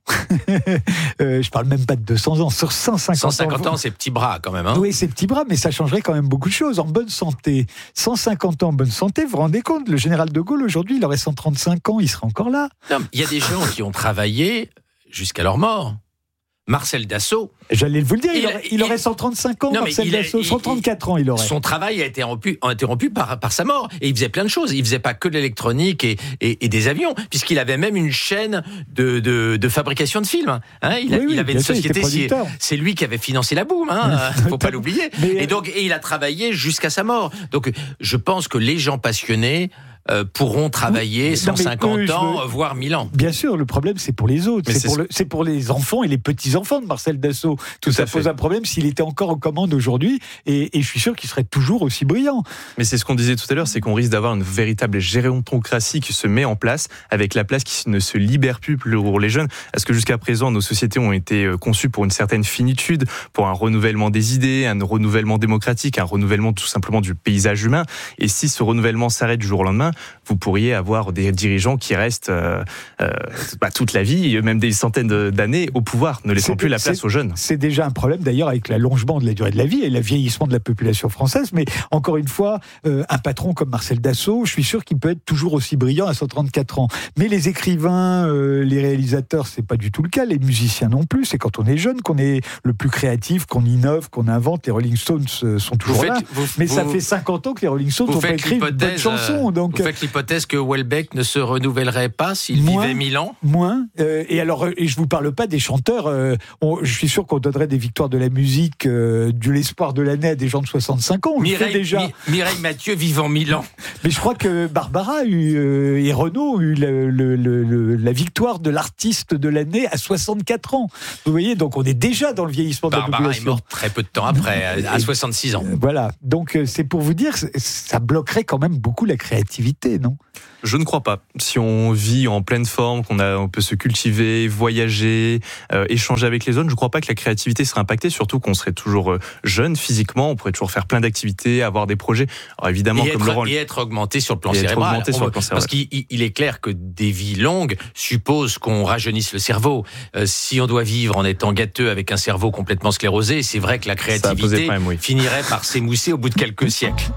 euh, je parle même pas de deux cents ans, sur cent cinquante ans... cent cinquante ans, c'est petits bras quand même. Hein. Oui, c'est petits bras, mais ça changerait quand même beaucoup de choses. En bonne santé, cent cinquante ans en bonne santé, vous vous rendez compte, le général de Gaulle, aujourd'hui, il aurait cent trente-cinq ans, il serait encore là. Il y a des gens qui ont travaillé jusqu'à leur mort. Marcel Dassault. J'allais vous le dire, il, il, aurait, il aurait cent trente-cinq ans, non, Marcel Dassault, cent trente-quatre ans il aurait. Son travail a été interrompu, interrompu par, par sa mort. Et il faisait plein de choses. Il faisait pas que de l'électronique et, et, et des avions, puisqu'il avait même une chaîne de, de, de fabrication de films. Hein, il, a, oui, oui, il avait une sûr, société, c'est, c'est lui qui avait financé la boom, hein, faut pas l'oublier. Mais... Et donc, et il a travaillé jusqu'à sa mort. Donc, je pense que les gens passionnés Euh, pourront travailler oui, cent cinquante eux, ans, veux... voire mille ans. Bien sûr, le problème c'est pour les autres, c'est, c'est, pour le, c'est pour les enfants et les petits-enfants de Marcel Dassault. Tout, Tout ça pose un problème s'il était encore aux commandes aujourd'hui, et, et je suis sûr qu'il serait toujours aussi brillant. Mais c'est ce qu'on disait tout à l'heure, c'est qu'on risque d'avoir une véritable gérontocratie qui se met en place, avec la place qui ne se libère plus pour les jeunes. Parce que jusqu'à présent, nos sociétés ont été conçues pour une certaine finitude, pour un renouvellement des idées, un renouvellement démocratique, un renouvellement tout simplement du paysage humain. Et si ce renouvellement s'arrête du jour au lendemain, vous pourriez avoir des dirigeants qui restent euh, euh, bah, toute la vie, même des centaines d'années au pouvoir, ne laissant c'est, plus la place aux jeunes. C'est déjà un problème d'ailleurs avec l'allongement de la durée de la vie et le vieillissement de la population française, mais encore une fois, euh, un patron comme Marcel Dassault, je suis sûr qu'il peut être toujours aussi brillant à cent trente-quatre ans. Mais les écrivains, euh, les réalisateurs, c'est pas du tout le cas, les musiciens non plus, c'est quand on est jeune qu'on est le plus créatif, qu'on innove, qu'on invente. Les Rolling Stones sont toujours vous là, faites, vous, mais vous, ça fait cinquante ans que les Rolling Stones ont pas écrit de bonnes chansons. Donc, vous faites l'hypothèse que Houellebecq ne se renouvellerait pas s'il moins, vivait mille ans. Moins. Euh, et alors, et je vous parle pas des chanteurs. Euh, on, je suis sûr qu'on donnerait des victoires de la musique, euh, de l'espoir de l'année à des gens de soixante-cinq ans. On Mireille, le fait déjà. Mi, Mireille Mathieu vivant mille ans. Mais je crois que Barbara a eu, euh, et Renaud ont eu le, le, le, le, la victoire de l'artiste de l'année à soixante-quatre ans. Vous voyez, donc on est déjà dans le vieillissement Barbara de la population. Barbara est morte très peu de temps après, à soixante-six ans. Euh, voilà. Donc c'est pour vous dire, ça bloquerait quand même beaucoup la créativité, non ? Je ne crois pas. Si on vit en pleine forme, qu'on a, on peut se cultiver, voyager, euh, échanger avec les autres, je ne crois pas que la créativité serait impactée, surtout qu'on serait toujours euh, jeune physiquement, on pourrait toujours faire plein d'activités, avoir des projets. Alors évidemment, et comme être, Laurent... Et être augmenté sur le plan et cérébral. Être sur le plan cérébral. Parce qu'il il est clair que des vies longues supposent qu'on rajeunisse le cerveau. Euh, si on doit vivre en étant gâteux avec un cerveau complètement sclérosé, c'est vrai que la créativité problème, oui. finirait par s'émousser au bout de quelques siècles.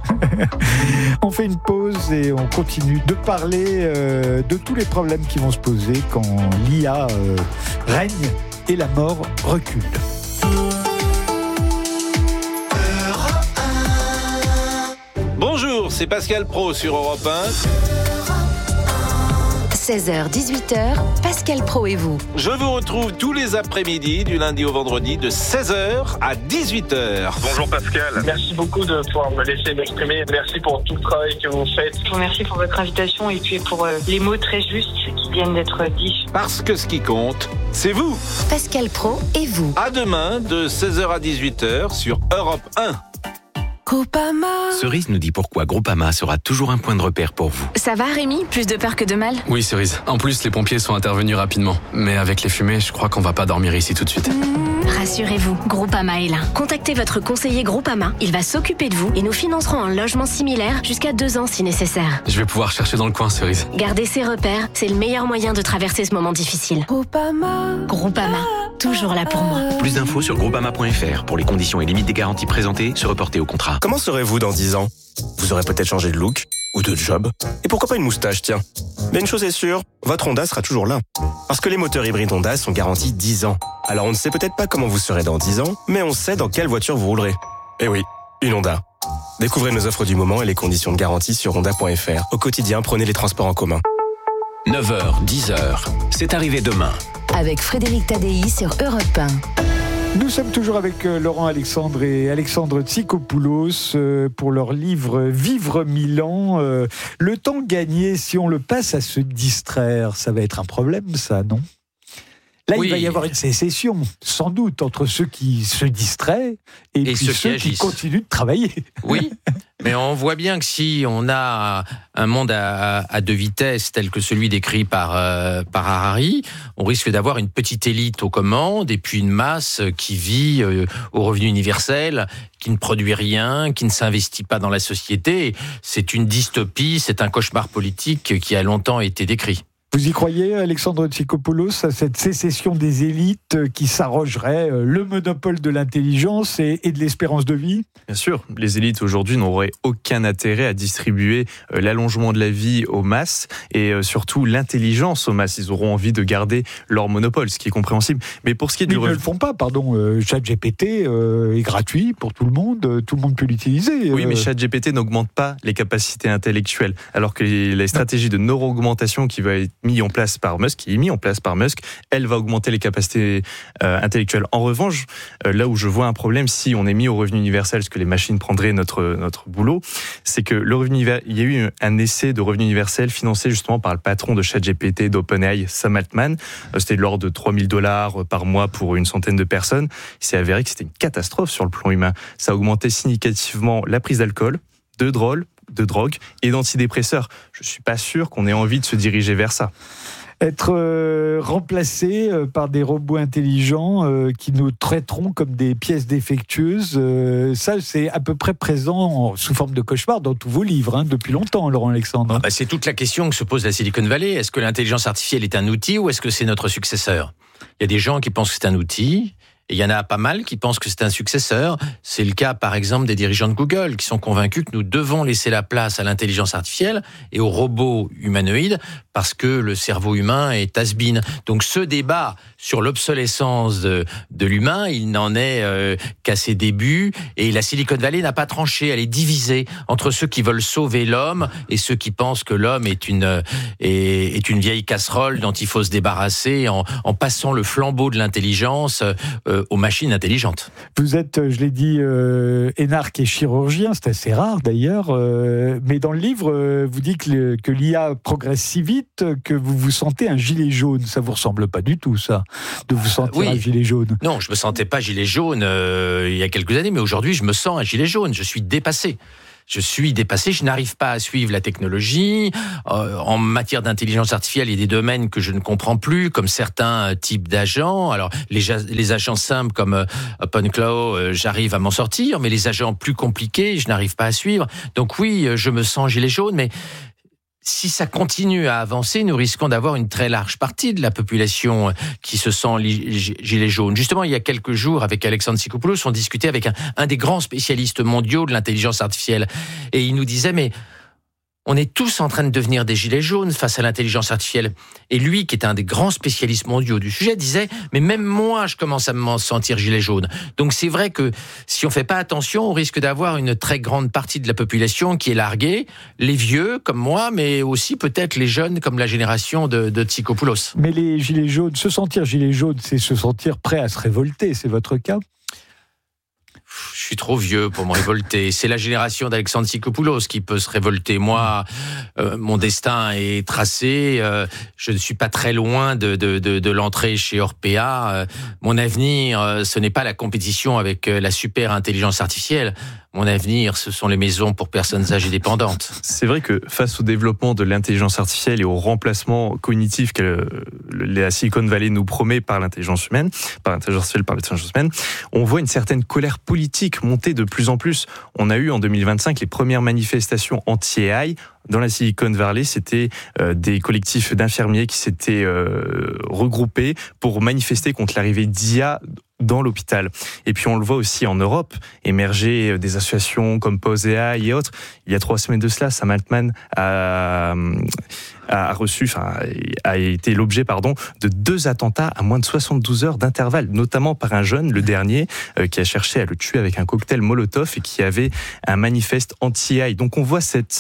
On fait une pause et on continue de parler euh, de tous les problèmes qui vont se poser quand l'I A euh, règne et la mort recule. Bonjour, c'est Pascal Praud sur Europe un. seize heures dix-huit heures, Pascal Praud et vous. Je vous retrouve tous les après-midi du lundi au vendredi de seize heures à dix-huit heures. Bonjour Pascal, merci beaucoup de pouvoir me laisser m'exprimer. Merci pour tout le travail que vous faites. Je vous remercie pour votre invitation et puis pour euh, les mots très justes qui viennent d'être dits. Parce que ce qui compte, c'est vous. Pascal Praud et vous. À demain de seize heures à dix-huit heures sur Europe un. Groupama. Cerise nous dit pourquoi Groupama sera toujours un point de repère pour vous. Ça va Rémi ? Plus de peur que de mal ? Oui Cerise. En plus les pompiers sont intervenus rapidement. Mais avec les fumées, je crois qu'on va pas dormir ici tout de suite. Mmh, rassurez-vous, Groupama est là. Contactez votre conseiller Groupama. Il va s'occuper de vous et nous financerons un logement similaire jusqu'à deux ans si nécessaire. Je vais pouvoir chercher dans le coin Cerise. Gardez ses repères, c'est le meilleur moyen de traverser ce moment difficile. Groupama. Groupama, toujours là pour moi. Plus d'infos sur groupama point f r pour les conditions et limites des garanties présentées, se reporter au contrat. Comment serez-vous dans dix ans ? Vous aurez peut-être changé de look ou de job. Et pourquoi pas une moustache, tiens. Mais une chose est sûre, votre Honda sera toujours là. Parce que les moteurs hybrides Honda sont garantis dix ans. Alors on ne sait peut-être pas comment vous serez dans dix ans, mais on sait dans quelle voiture vous roulerez. Eh oui, une Honda. Découvrez nos offres du moment et les conditions de garantie sur honda point f r. Au quotidien, prenez les transports en commun. neuf heures, dix heures, c'est arrivé demain. Avec Frédéric Tadei sur Europe un. Nous sommes toujours avec Laurent Alexandre et Alexandre Tsikopoulos pour leur livre Vivre mille ans. Le temps gagné, si on le passe à se distraire, ça va être un problème, ça, non ? Là, oui. il va y avoir une sécession, sans doute, entre ceux qui se distraient et, Et puis ceux ceux qui qui agissent. continuent de travailler. Oui, mais on voit bien que si on a un monde à, à deux vitesses tel que celui décrit par, euh, par Harari, on risque d'avoir une petite élite aux commandes et puis une masse qui vit euh, au revenu universel, qui ne produit rien, qui ne s'investit pas dans la société. C'est une dystopie, c'est un cauchemar politique qui a longtemps été décrit. Vous y croyez, Alexandre Tsikopoulos, à cette sécession des élites qui s'arrogerait le monopole de l'intelligence et, et de l'espérance de vie ? Bien sûr, les élites aujourd'hui n'auraient aucun intérêt à distribuer euh, l'allongement de la vie aux masses et euh, surtout l'intelligence aux masses. Ils auront envie de garder leur monopole, ce qui est compréhensible. Mais pour ce qui est Mais du ils ne le font pas, pardon. Euh, ChatGPT euh, est gratuit pour tout le monde, euh, tout le monde peut l'utiliser. Oui, euh. mais ChatGPT n'augmente pas les capacités intellectuelles, alors que les, la stratégie de neuro-augmentation qui va être mise en place par Musk, qui est mise en place par Musk, elle va augmenter les capacités euh, intellectuelles. En revanche, euh, là où je vois un problème, si on est mis au revenu universel, ce que les machines prendraient notre notre boulot, c'est que le revenu, il y a eu un essai de revenu universel financé justement par le patron de ChatGPT, d'OpenAI, Sam Altman. Euh, c'était de l'ordre de trois mille dollars par mois pour une centaine de personnes. Il s'est avéré que c'était une catastrophe sur le plan humain. Ça a augmenté significativement la prise d'alcool, de drogue, de drogue et d'antidépresseurs. Je suis pas sûr qu'on ait envie de se diriger vers ça. Être euh, remplacé euh, par des robots intelligents euh, qui nous traiteront comme des pièces défectueuses, euh, ça c'est à peu près présent en, sous forme de cauchemar dans tous vos livres, hein, depuis longtemps, Laurent Alexandre. Ah bah c'est toute la question que se pose la Silicon Valley. Est-ce que l'intelligence artificielle est un outil ou est-ce que c'est notre successeur ? Il y a des gens qui pensent que c'est un outil. Et il y en a pas mal qui pensent que c'est un successeur. C'est le cas, par exemple, des dirigeants de Google qui sont convaincus que nous devons laisser la place à l'intelligence artificielle et aux robots humanoïdes parce que le cerveau humain est has-been. Donc ce débat sur l'obsolescence de, de l'humain, il n'en est euh, qu'à ses débuts. Et la Silicon Valley n'a pas tranché. Elle est divisée entre ceux qui veulent sauver l'homme et ceux qui pensent que l'homme est une, est, est une vieille casserole dont il faut se débarrasser en, en passant le flambeau de l'intelligence euh, aux machines intelligentes. Vous êtes, je l'ai dit, euh, énarque et chirurgien, c'est assez rare d'ailleurs, euh, mais dans le livre, euh, vous dites que, le, que l'I A progresse si vite que vous vous sentez un gilet jaune. Ça vous ressemble pas du tout, ça, de vous sentir oui. un gilet jaune. Non, je me sentais pas gilet jaune euh, il y a quelques années, mais aujourd'hui, je me sens un gilet jaune. Je suis dépassé. Je suis dépassé, je n'arrive pas à suivre la technologie. Euh, en matière d'intelligence artificielle, il y a des domaines que je ne comprends plus, comme certains types d'agents. Alors, les, les agents simples comme euh, OpenClaw, euh, j'arrive à m'en sortir, mais les agents plus compliqués, je n'arrive pas à suivre. Donc oui, je me sens gilet jaune, mais si ça continue à avancer, nous risquons d'avoir une très large partie de la population qui se sent gilet jaune. Justement, il y a quelques jours, avec Alexandre Tsikopoulos, on discutait avec un, un des grands spécialistes mondiaux de l'intelligence artificielle. Et il nous disait, mais on est tous en train de devenir des gilets jaunes face à l'intelligence artificielle. Et lui, qui est un des grands spécialistes mondiaux du sujet, disait, mais même moi, je commence à me sentir gilet jaune. Donc c'est vrai que si on fait pas attention, on risque d'avoir une très grande partie de la population qui est larguée, les vieux comme moi, mais aussi peut-être les jeunes comme la génération de, de Tsikopoulos. Mais les gilets jaunes, se sentir gilet jaune, c'est se sentir prêt à se révolter, c'est votre cas ? Je suis trop vieux pour me révolter. C'est la génération d'Alexandre Tsikopoulos qui peut se révolter. Moi, euh, mon destin est tracé. Euh, je ne suis pas très loin de, de, de, de l'entrée chez Orpea. Euh, mon avenir, euh, ce n'est pas la compétition avec euh, la super intelligence artificielle. Mon avenir, ce sont les maisons pour personnes âgées dépendantes. C'est vrai que face au développement de l'intelligence artificielle et au remplacement cognitif que la Silicon Valley nous promet par l'intelligence humaine, par l'intelligence artificielle, par l'intelligence humaine, on voit une certaine colère politique monter de plus en plus. On a eu en deux mille vingt-cinq les premières manifestations anti-A I. Dans la Silicon Valley, c'était euh, des collectifs d'infirmiers qui s'étaient euh, regroupés pour manifester contre l'arrivée d'I A dans l'hôpital. Et puis on le voit aussi en Europe, émerger des associations comme Pose A I et autres. Il y a trois semaines de cela, Sam Altman a, a reçu, enfin, a été l'objet, pardon, de deux attentats à moins de soixante-douze heures d'intervalle, notamment par un jeune, le dernier, euh, qui a cherché à le tuer avec un cocktail Molotov et qui avait un manifeste anti-A I. Donc on voit cette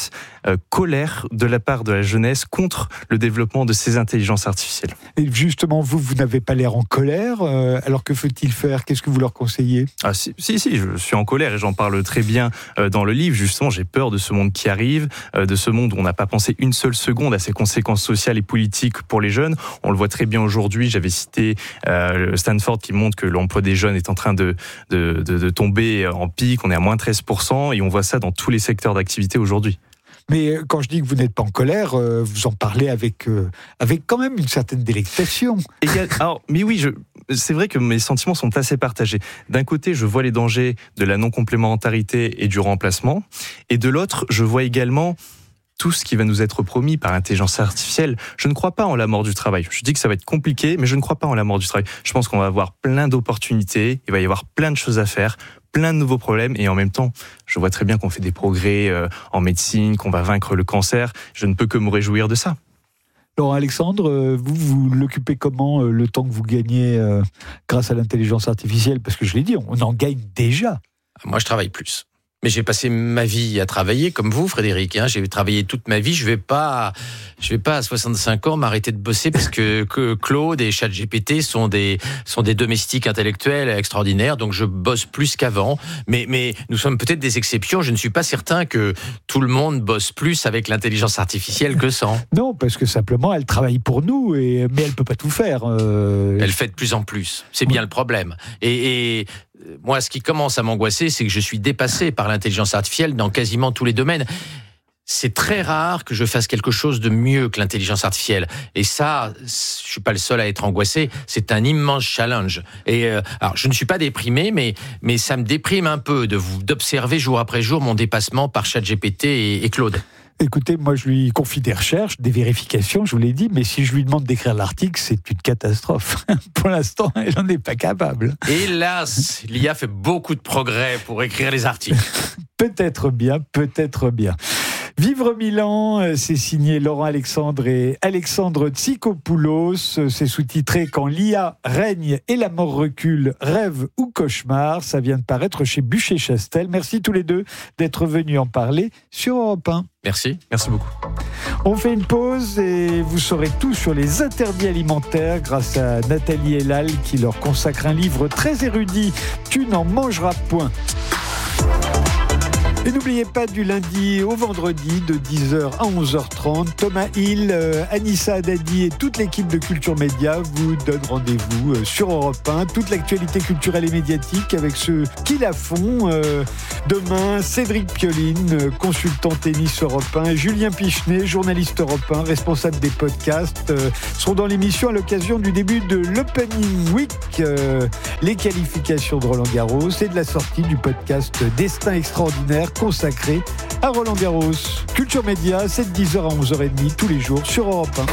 euh, colère de la part de la jeunesse contre le développement de ces intelligences artificielles. Et justement, vous, vous n'avez pas l'air en colère, euh, alors que faut-il faire ? Qu'est-ce que vous leur conseillez ? Ah, si, si, si, je suis en colère et j'en parle très bien euh, dans le livre. Justement, j'ai peur de ce monde qui arrive, euh, de ce monde où on n'a pas pensé une seule seconde à ses conséquences sociales et politiques pour les jeunes. On le voit très bien aujourd'hui. J'avais cité euh, Stanford qui montre que l'emploi des jeunes est en train de, de, de, de tomber en pic. On est à moins treize pour cent et on voit ça dans tous les secteurs d'activité aujourd'hui. Mais quand je dis que vous n'êtes pas en colère, euh, vous en parlez avec, euh, avec quand même une certaine délectation. Égal, alors, mais oui, je, c'est vrai que mes sentiments sont assez partagés. D'un côté, je vois les dangers de la non-complémentarité et du remplacement. Et de l'autre, je vois également tout ce qui va nous être promis par l'intelligence artificielle. Je ne crois pas en la mort du travail. Je dis que ça va être compliqué, mais je ne crois pas en la mort du travail. Je pense qu'on va avoir plein d'opportunités, il va y avoir plein de choses à faire, plein de nouveaux problèmes, et en même temps, je vois très bien qu'on fait des progrès euh, en médecine, qu'on va vaincre le cancer. Je ne peux que me réjouir de ça. Alors Alexandre, vous, vous l'occupez comment, euh, le temps que vous gagnez euh, grâce à l'intelligence artificielle ? Parce que je l'ai dit, on en gagne déjà. Moi, je travaille plus. Mais j'ai passé ma vie à travailler comme vous, Frédéric. Hein. J'ai travaillé toute ma vie. Je vais pas, je vais pas à soixante-cinq ans m'arrêter de bosser parce que, que Claude et ChatGPT sont des sont des domestiques intellectuels extraordinaires. Donc je bosse plus qu'avant. Mais mais nous sommes peut-être des exceptions. Je ne suis pas certain que tout le monde bosse plus avec l'intelligence artificielle que sans. Non, parce que simplement elle travaille pour nous, et mais elle peut pas tout faire. Euh... Elle fait de plus en plus. C'est bien le problème. Et, et moi, ce qui commence à m'angoisser, c'est que je suis dépassé par l'intelligence artificielle dans quasiment tous les domaines. C'est très rare que je fasse quelque chose de mieux que l'intelligence artificielle. Et ça, je suis pas le seul à être angoissé. C'est un immense challenge. Et euh, alors, je ne suis pas déprimé, mais mais ça me déprime un peu de vous d'observer jour après jour mon dépassement par ChatGPT et, et Claude. Écoutez, moi je lui confie des recherches, des vérifications, je vous l'ai dit, mais si je lui demande d'écrire l'article, c'est une catastrophe. Pour l'instant, elle n'en est pas capable. Hélas, l'I A fait beaucoup de progrès pour écrire les articles. Peut-être bien, peut-être bien. Vivre mille ans, c'est signé Laurent Alexandre et Alexandre Tsikopoulos. C'est sous-titré Quand l'I A règne et la mort recule, rêve ou cauchemar. Ça vient de paraître chez Bucher-Chastel. Merci tous les deux d'être venus en parler sur Europe un. Merci, merci beaucoup. On fait une pause et vous saurez tout sur les interdits alimentaires grâce à Nathalie Elal qui leur consacre un livre très érudit. Tu n'en mangeras point. Et n'oubliez pas, du lundi au vendredi, de dix heures à onze heures trente, Thomas Hill, euh, Anissa Haddadi et toute l'équipe de Culture Média vous donnent rendez-vous euh, sur Europe un. Toute l'actualité culturelle et médiatique avec ceux qui la font. Euh, demain, Cédric Pioline, euh, consultant tennis Europe un, Julien Pichenet, journaliste Europe un, responsable des podcasts, euh, seront dans l'émission à l'occasion du début de l'Opening Week, euh, les qualifications de Roland Garros et de la sortie du podcast Destin Extraordinaire consacré à Roland Garros. Culture Média, c'est de dix heures à onze heures trente tous les jours sur Europe un.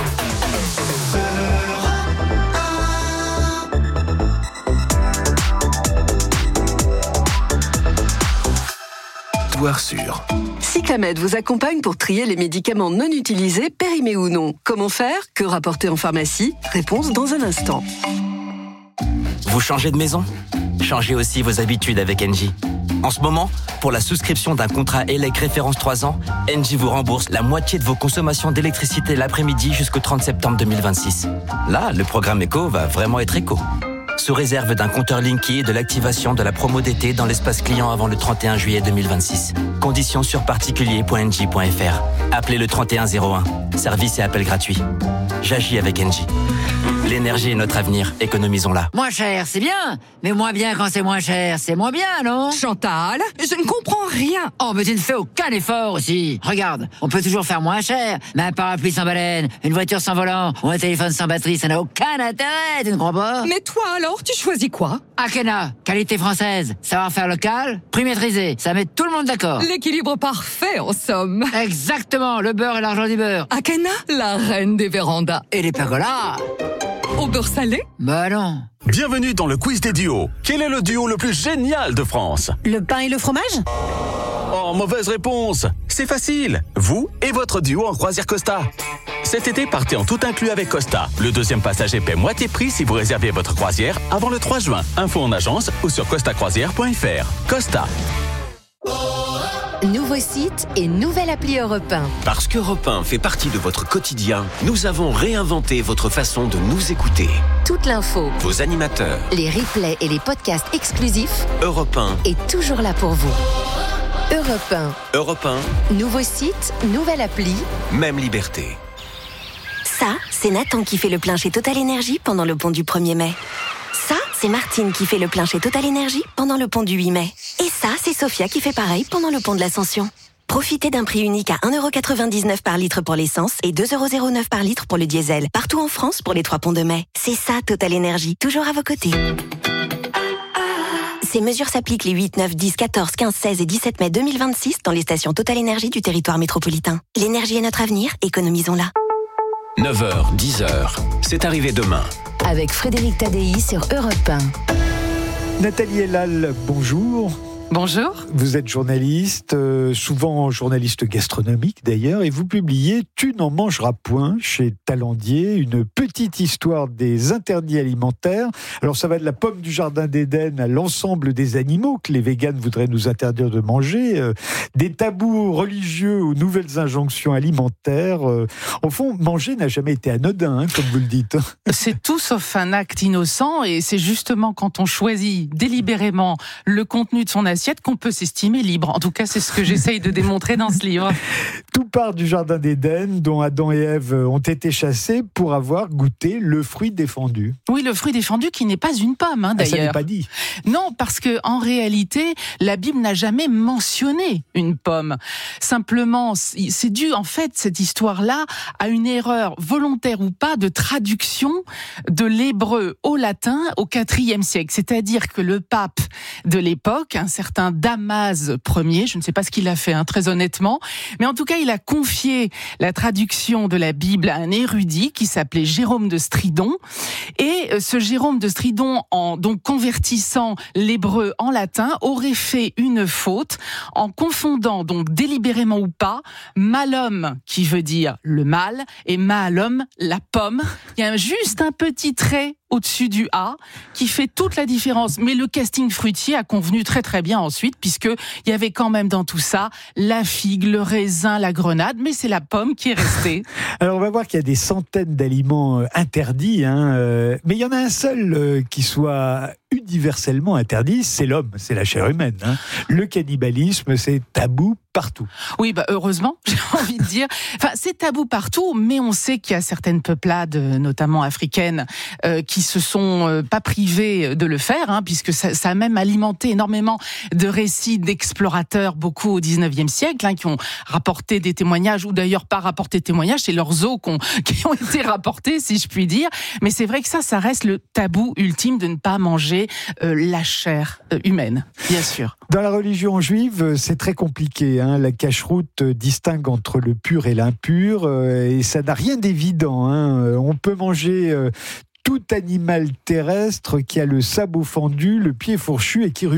Toire sûre. Cyclamed vous accompagne pour trier les médicaments non utilisés, périmés ou non. Comment faire ? Que rapporter en pharmacie ? Réponse dans un instant. Vous changez de maison ? Changez aussi vos habitudes avec Engie. En ce moment, pour la souscription d'un contrat E L E C référence trois ans, Engie vous rembourse la moitié de vos consommations d'électricité l'après-midi jusqu'au trente septembre deux mille vingt-six. Là, le programme éco va vraiment être éco. Sous réserve d'un compteur Linky et de l'activation de la promo d'été dans l'espace client avant le trente et un juillet deux mille vingt-six. Conditions sur particulier point engie point f r. Appelez le trente et un zéro un. Service et appel gratuit. J'agis avec Engie. L'énergie est notre avenir, économisons-la. Moins cher, c'est bien, mais moins bien quand c'est moins cher, c'est moins bien, non ? Chantal, je ne comprends rien. Oh, mais tu ne fais aucun effort aussi. Regarde, on peut toujours faire moins cher, mais un parapluie sans baleine, une voiture sans volant ou un téléphone sans batterie, ça n'a aucun intérêt, tu ne crois pas ? Mais toi alors, tu choisis quoi ? Akena, qualité française, savoir-faire local, prix maîtrisé, ça met tout le monde d'accord. L'équilibre parfait, en somme. Exactement, le beurre et l'argent du beurre. Akena, la reine des vérandas. Et les pergolas. Au beurre salé ? Bah non. Bienvenue dans le quiz des duos. Quel est le duo le plus génial de France ? Le pain et le fromage ? Oh, mauvaise réponse. C'est facile. Vous et votre duo en croisière Costa. Cet été, partez en tout inclus avec Costa. Le deuxième passager paie moitié prix si vous réservez votre croisière avant le trois juin. Info en agence ou sur costa croisière point f r. Costa. Nouveau site et nouvelle appli Europe un. Parce qu'Europe un fait partie de votre quotidien, nous avons réinventé votre façon de nous écouter. Toute l'info, Vos animateurs, les replays et les podcasts exclusifs Europe un est toujours là pour vous. Europe un. Europe un, Nouveau site, nouvelle appli. même liberté. Ça, c'est Nathan qui fait le plein chez Total Énergie pendant le pont du premier mai. Ça, c'est Martine qui fait le plein chez Total Énergie pendant le pont du huit mai. Et ça, c'est Sophia qui fait pareil pendant le pont de l'Ascension. Profitez d'un prix unique à un euro quatre-vingt-dix-neuf par litre pour l'essence et deux euros zéro neuf par litre pour le diesel. Partout en France pour les trois ponts de mai. C'est ça, Total Énergie. Toujours à vos côtés. Ces mesures s'appliquent les huit, neuf, dix, quatorze, quinze, seize et dix-sept mai deux mille vingt-six dans les stations Total Énergie du territoire métropolitain. L'énergie est notre avenir, économisons-la. neuf heures, dix heures, c'est arrivé demain. Avec Frédéric Tadei sur Europe un. Nathalie Elal, bonjour. Bonjour. Vous êtes journaliste, euh, souvent journaliste gastronomique d'ailleurs, et vous publiez « Tu n'en mangeras point » chez Talandier, une petite histoire des interdits alimentaires. Alors ça va de la pomme du jardin d'Éden à l'ensemble des animaux que les véganes voudraient nous interdire de manger, euh, des tabous religieux aux nouvelles injonctions alimentaires. Euh, au fond, manger n'a jamais été anodin, hein, comme vous le dites. C'est tout sauf un acte innocent, et c'est justement quand on choisit délibérément le contenu de son assiette qu'on peut s'estimer libre. En tout cas, c'est ce que j'essaye de démontrer dans ce livre. Tout part du jardin d'Éden, dont Adam et Ève ont été chassés pour avoir goûté le fruit défendu. Oui, le fruit défendu qui n'est pas une pomme, hein, d'ailleurs. Ah, ça n'est pas dit. Non, parce que en réalité, la Bible n'a jamais mentionné une pomme. Simplement, c'est dû, en fait, cette histoire-là, à une erreur, volontaire ou pas, de traduction de l'hébreu au latin au quatrième siècle. C'est-à-dire que le pape de l'époque, un certain Damas Ier, je ne sais pas ce qu'il a fait, hein, très honnêtement, mais en tout cas, il a confié la traduction de la Bible à un érudit qui s'appelait Jérôme de Stridon. Et ce Jérôme de Stridon, en donc convertissant l'hébreu en latin, aurait fait une faute en confondant, donc délibérément ou pas, malum, qui veut dire le mal, et malum, la pomme. Il y a juste un petit trait au-dessus du A, qui fait toute la différence. Mais le casting fruitier a convenu très très bien ensuite, puisqu'il y avait quand même dans tout ça la figue, le raisin, la grenade, mais c'est la pomme qui est restée. Alors on va voir qu'il y a des centaines d'aliments interdits, hein, euh, mais il y en a un seul euh, qui soit universellement interdit, c'est l'homme, c'est la chair humaine. Hein. Le cannibalisme, c'est tabou partout. Oui, bah heureusement, j'ai envie de dire. Enfin, c'est tabou partout, mais on sait qu'il y a certaines peuplades, notamment africaines, euh, qui se sont euh, pas privées de le faire, hein, puisque ça, ça a même alimenté énormément de récits d'explorateurs, beaucoup au dix-neuvième siècle, hein, qui ont rapporté des témoignages, ou d'ailleurs pas rapporté de témoignages, c'est leurs os qu'on, qui ont été rapportés, si je puis dire. Mais c'est vrai que ça, ça reste le tabou ultime de ne pas manger euh, la chair euh, humaine, bien sûr. Dans la religion juive, c'est très compliqué, hein. La cacheroute distingue entre le pur et l'impur, euh, et ça n'a rien d'évident, hein. On peut manger euh, tout animal terrestre qui a le sabot fendu, le pied fourchu et qui